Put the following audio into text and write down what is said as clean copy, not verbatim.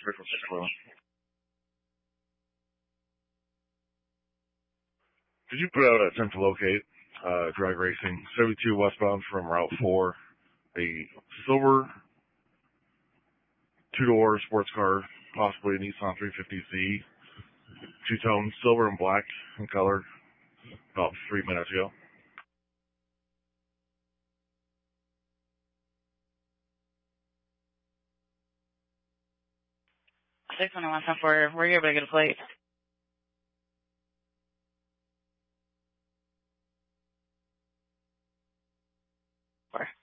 Did you put out an attempt to locate drag racing 72 westbound from Route 4, a silver two-door sports car, possibly a Nissan 350Z, two-tone, silver and black in color, about 3 minutes ago? Six 611 for we're here to get a plate.